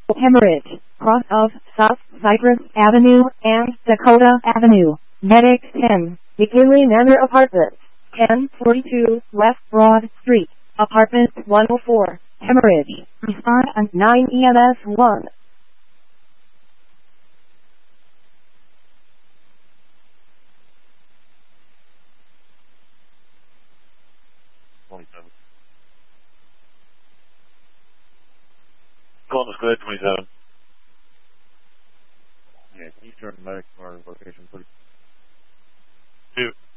Hemorrhage. Cross of South Cypress Avenue and Dakota Avenue. Medic 10. McKinley Manor Apartments. 1042 West Broad Street. Apartment 104. Hemorrhage. Respond on 9 EMS 1. Columbus, go ahead, 27. Yeah, can you turn the medic to our location, please? 2.